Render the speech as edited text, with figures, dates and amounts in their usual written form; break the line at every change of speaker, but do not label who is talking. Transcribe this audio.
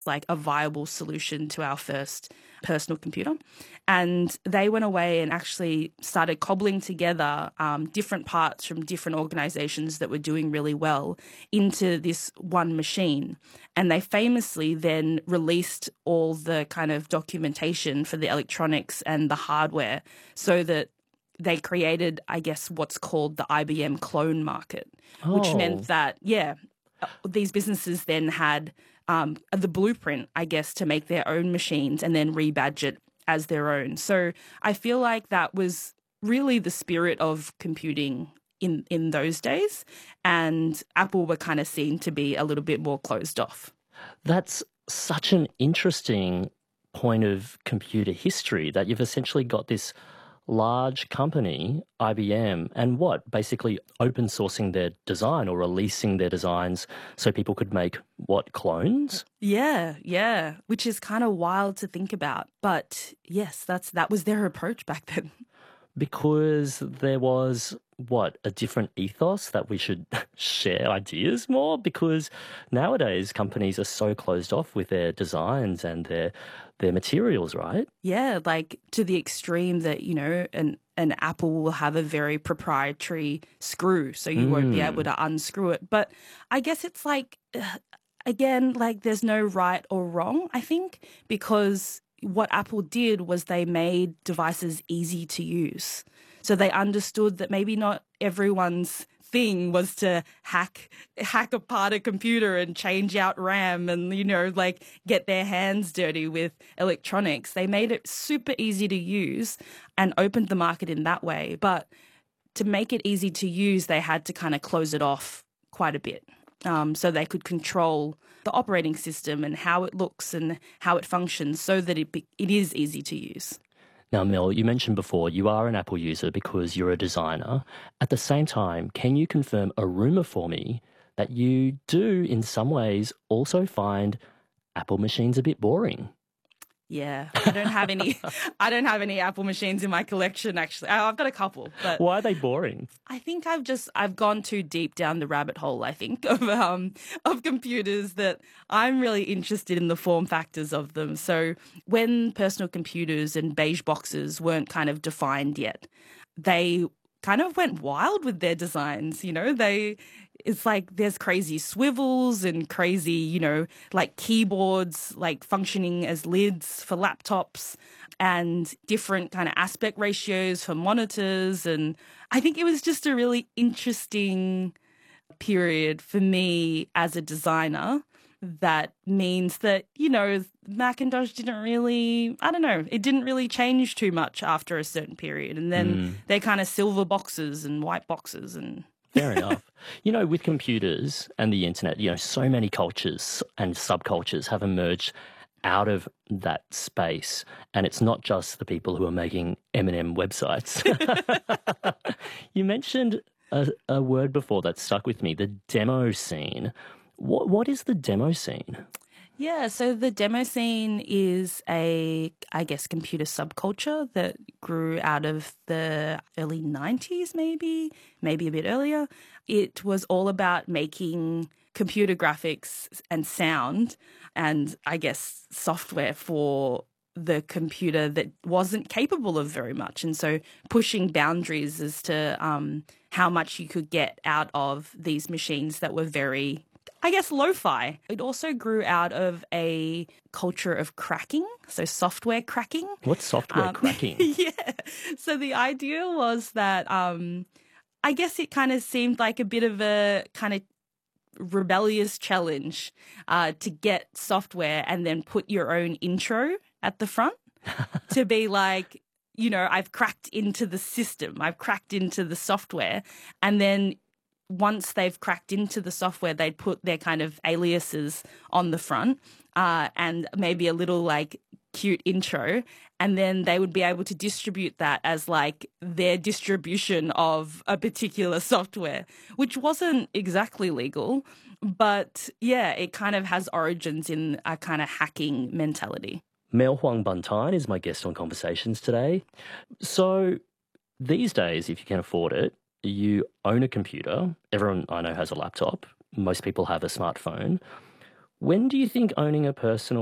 like a viable solution to our first personal computer. And they went away and actually started cobbling together different parts from different organizations that were doing really well into this one machine. And they famously then released all the kind of documentation for the electronics and the hardware so that they created, I guess, what's called the IBM clone market, which meant that, these businesses then had the blueprint, I guess, to make their own machines and then rebadge it as their own. So I feel like that was really the spirit of computing in those days. And Apple were kind of seen to be a little bit more closed off.
That's such an interesting point of computer history, that you've essentially got this large company, IBM, and basically open sourcing their design or releasing their designs so people could make clones?
Yeah, which is kind of wild to think about. But yes, that was their approach back then.
Because there was, a different ethos that we should share ideas more? Because nowadays companies are so closed off with their designs and their materials, right?
Yeah, like to the extreme that, an Apple will have a very proprietary screw, so you won't be able to unscrew it. But I guess it's like, again, like there's no right or wrong, I think, because what Apple did was they made devices easy to use. So they understood that maybe not everyone's thing was to hack apart a computer and change out RAM and, get their hands dirty with electronics. They made it super easy to use and opened the market in that way. But to make it easy to use, they had to kind of close it off quite a bit. So they could control the operating system and how it looks and how it functions so that it is easy to use.
Now, Mel, you mentioned before you are an Apple user because you're a designer. At the same time, can you confirm a rumour for me that you do, in some ways, also find Apple machines a bit boring?
Yeah, I don't have any. I don't have any Apple machines in my collection. Actually, I've got a couple. But
why are they boring?
I think I've gone too deep down the rabbit hole. I think of computers that I'm really interested in the form factors of them. So when personal computers and beige boxes weren't kind of defined yet, they kind of went wild with their designs. It's like there's crazy swivels and crazy, like keyboards, like functioning as lids for laptops and different kind of aspect ratios for monitors. And I think it was just a really interesting period for me as a designer. That means that, Macintosh didn't really, it didn't really change too much after a certain period. And then they're kind of silver boxes and white boxes and...
Fair enough. With computers and the internet, so many cultures and subcultures have emerged out of that space. And it's not just the people who are making M&M websites. You mentioned a word before that stuck with me, the demo scene. What is the demo scene?
Yeah, so the demo scene is a, I guess, computer subculture that grew out of the early 90s, maybe a bit earlier. It was all about making computer graphics and sound and, I guess, software for the computer that wasn't capable of very much. And so pushing boundaries as to how much you could get out of these machines that were very, I guess, lo-fi. It also grew out of a culture of cracking, so software cracking.
What's software cracking?
Yeah. So the idea was that I guess it kind of seemed like a bit of a kind of rebellious challenge to get software and then put your own intro at the front to be like, I've cracked into the system, I've cracked into the software. And then once they've cracked into the software, they'd put their kind of aliases on the front and maybe a little like cute intro. And then they would be able to distribute that as like their distribution of a particular software, which wasn't exactly legal. But yeah, it kind of has origins in a kind of hacking mentality.
Mel Huang Bantine is my guest on Conversations today. So these days, if you can afford it, you own a computer. Everyone I know has a laptop. Most people have a smartphone. When do you think owning a personal